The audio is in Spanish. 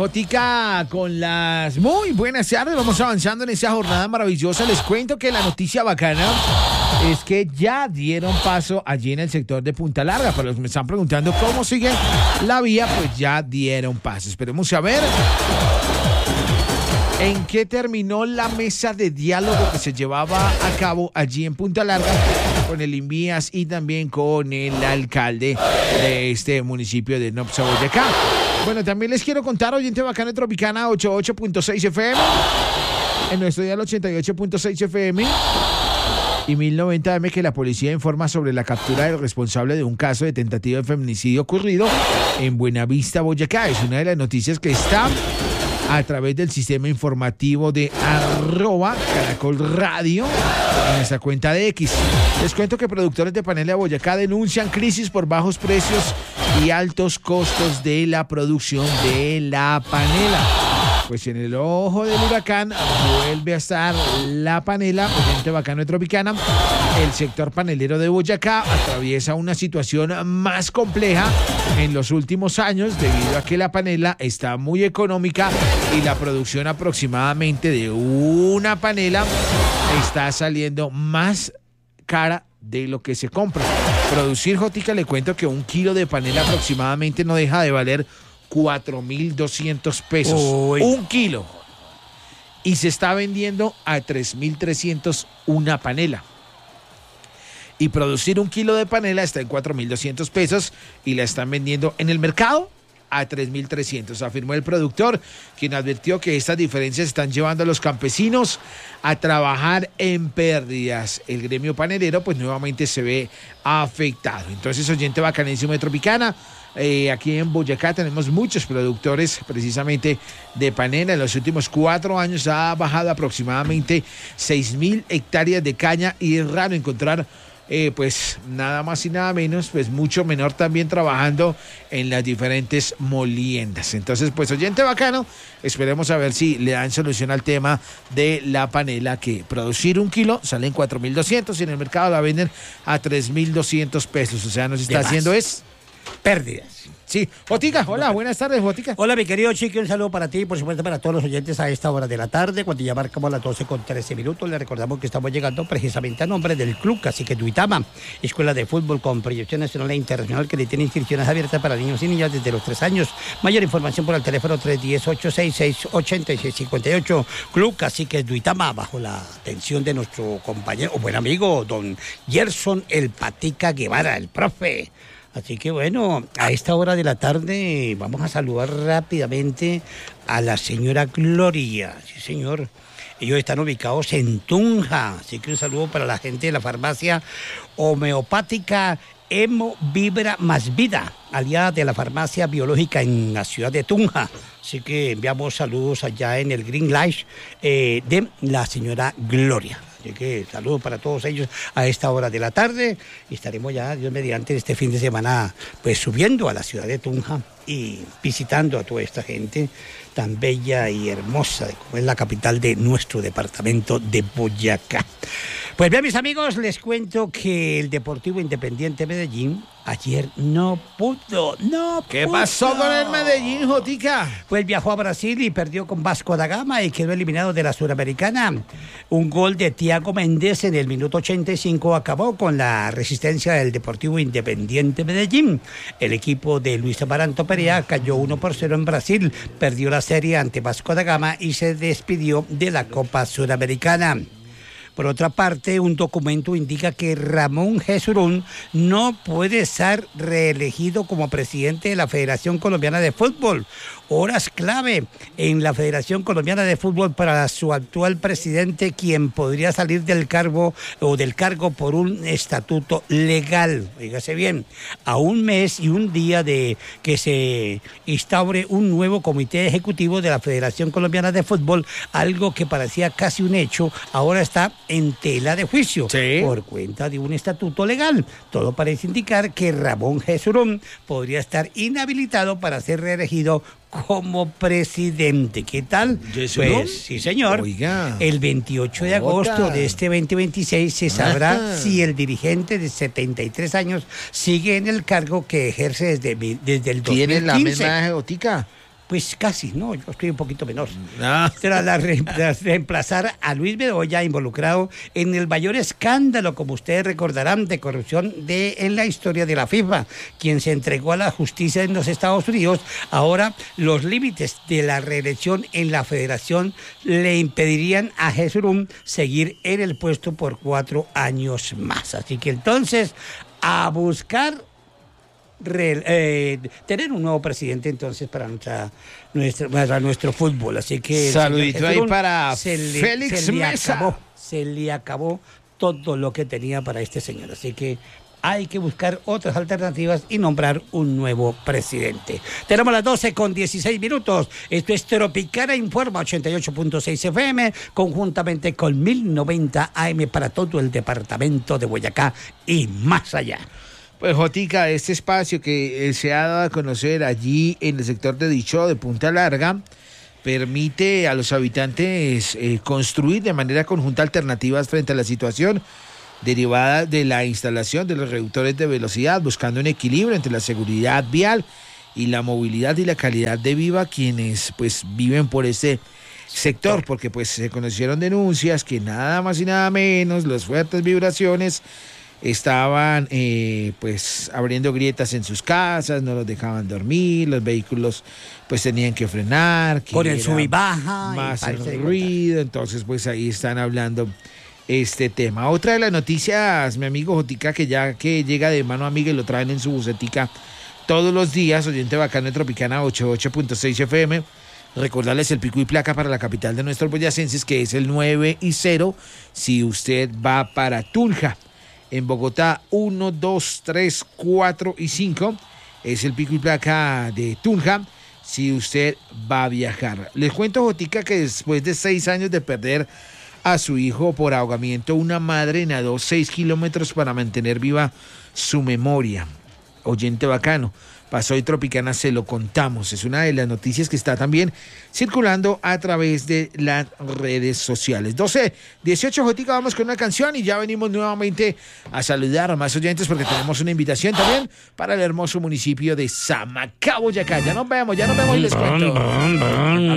Jotica, con las muy buenas tardes, vamos avanzando en esa jornada maravillosa. Les cuento que la noticia bacana es que ya dieron paso allí en el sector de Punta Larga. Para los que me están preguntando cómo sigue la vía, pues ya dieron paso. Esperemos a ver en qué terminó la mesa de diálogo que se llevaba a cabo allí en Punta Larga con el Invías y también con el alcalde de este municipio de Nopsa, Boyacá. Bueno, también les quiero contar, oyente bacano de Tropicana 88.6 FM, en nuestro dial 88.6 FM y 1090 AM, que la policía informa sobre la captura del responsable de un caso de tentativa de feminicidio ocurrido en Buenavista, Boyacá. Es una de las noticias que está a través del sistema informativo de @Caracol Radio en nuestra cuenta de X. Les cuento que productores de panela de Boyacá denuncian crisis por bajos precios y altos costos de la producción de la panela. Pues en el ojo del huracán vuelve a estar la panela, oyente bacano de Tropicana. El sector panelero de Boyacá atraviesa una situación más compleja en los últimos años debido a que la panela está muy económica y la producción aproximadamente de una panela está saliendo más cara de lo que se compra. Producir, Jotica, le cuento que un kilo de panela aproximadamente no deja de valer 4.200 pesos. Uy. Un kilo. Y se está vendiendo a 3.300 una panela. Y producir un kilo de panela está en 4.200 pesos y la están vendiendo en el mercado a 3.300, afirmó el productor, quien advirtió que estas diferencias están llevando a los campesinos a trabajar en pérdidas. El gremio panelero pues nuevamente se ve afectado. Entonces, oyente bacanísimo de Tropicana, aquí en Boyacá tenemos muchos productores precisamente de panela. En los últimos 4 años ha bajado aproximadamente 6.000 hectáreas de caña y es raro encontrar pues nada más y nada menos, pues mucho menor también trabajando en las diferentes moliendas. Entonces, pues oyente bacano, esperemos a ver si le dan solución al tema de la panela, que producir un kilo sale en 4.200 y en el mercado la venden a 3.200 pesos. O sea, nos está haciendo es pérdidas. Sí, Jotica, hola, buenas tardes, Jotica. Hola, mi querido Chiqui, un saludo para ti y por supuesto para todos los oyentes a esta hora de la tarde, cuando ya marcamos las 12:13. Le recordamos que estamos llegando precisamente a nombre del Club Cacique Duitama, escuela de fútbol con proyección nacional e internacional que le tiene inscripciones abiertas para niños y niñas desde los 3 años. Mayor información por el teléfono 310-866-8658. Club Cacique Duitama, bajo la atención de nuestro compañero o buen amigo, don Gerson El Patica Guevara, el profe. Así que bueno, a esta hora de la tarde vamos a saludar rápidamente a la señora Gloria. Sí, señor. Ellos están ubicados en Tunja. Así que un saludo para la gente de la farmacia homeopática Hemo Vibra Más Vida, aliada de la farmacia biológica en la ciudad de Tunja. Así que enviamos saludos allá en el Green Light de la señora Gloria. Así que saludos para todos ellos a esta hora de la tarde. Y estaremos ya, Dios mediante, este fin de semana, pues subiendo a la ciudad de Tunja y visitando a toda esta gente tan bella y hermosa, como es la capital de nuestro departamento de Boyacá. Pues bien, mis amigos, les cuento que el Deportivo Independiente Medellín ayer no pudo. ¿Qué pasó con el Medellín, Jotica? Pues viajó a Brasil y perdió con Vasco da Gama y quedó eliminado de la Suramericana. Un gol de Thiago Méndez en el minuto 85 acabó con la resistencia del Deportivo Independiente Medellín. El equipo de Luis Amaranto Perea cayó 1-0 en Brasil, perdió la serie ante Vasco da Gama y se despidió de la Copa Suramericana. Por otra parte, un documento indica que Ramón Jesurún no puede ser reelegido como presidente de la Federación Colombiana de Fútbol. Horas clave en la Federación Colombiana de Fútbol para su actual presidente, quien podría salir del cargo por un estatuto legal. Fíjese bien, a un mes y un día de que se instaure un nuevo comité ejecutivo de la Federación Colombiana de Fútbol, algo que parecía casi un hecho, ahora está en tela de juicio, sí, por cuenta de un estatuto legal. Todo parece indicar que Ramón Jesurún podría estar inhabilitado para ser reelegido como presidente. ¿Qué tal? Pues sí, señor. Oiga, el 28 de agosto de este 2026 se sabrá si el dirigente de 73 años sigue en el cargo que ejerce desde el 2015. ¿Tiene la misma Jotica? Pues casi, no, yo estoy un poquito menor. Ah. Tras reemplazar a Luis Bedoya, involucrado en el mayor escándalo, como ustedes recordarán, de corrupción en la historia de la FIFA, quien se entregó a la justicia en los Estados Unidos. Ahora los límites de la reelección en la federación le impedirían a Jesurún seguir en el puesto por 4 años más. Así que entonces, a buscar tener un nuevo presidente entonces para nuestro fútbol. Así que saludito ahí para Félix Mesa. Se le acabó todo lo que tenía para este señor. Así que hay que buscar otras alternativas y nombrar un nuevo presidente. Tenemos las 12:16. Esto es Tropicana Informa 88.6 FM, conjuntamente con 1090 AM para todo el departamento de Boyacá y más allá. Pues Jotica, este espacio que se ha dado a conocer allí en el sector de Dicho, de Punta Larga, permite a los habitantes construir de manera conjunta alternativas frente a la situación derivada de la instalación de los reductores de velocidad, buscando un equilibrio entre la seguridad vial y la movilidad y la calidad de vida quienes pues viven por este sector, porque pues se conocieron denuncias que nada más y nada menos las fuertes vibraciones estaban pues abriendo grietas en sus casas, no los dejaban dormir, los vehículos pues tenían que frenar, que con el sub y baja, más el ruido, entonces pues ahí están hablando este tema. Otra de las noticias, mi amigo Jotica, que ya que llega de mano amiga y lo traen en su bucetica todos los días, oyente bacano de Tropicana 88.6 FM. Recordarles el pico y placa para la capital de nuestros boyacenses, que es el 9 y 0 si usted va para Tunja. En Bogotá, 1, 2, 3, 4 y 5 es el pico y placa de Tunja si usted va a viajar. Les cuento, Jotica, que después de 6 años de perder a su hijo por ahogamiento, una madre nadó 6 kilómetros para mantener viva su memoria. Oyente bacano. Pasó y Tropicana se lo contamos. Es una de las noticias que está también circulando a través de las redes sociales. 12:18, Jotica, vamos con una canción y ya venimos nuevamente a saludar a más oyentes porque tenemos una invitación también para el hermoso municipio de Samacá, Boyacá. Ya nos vemos y les cuento.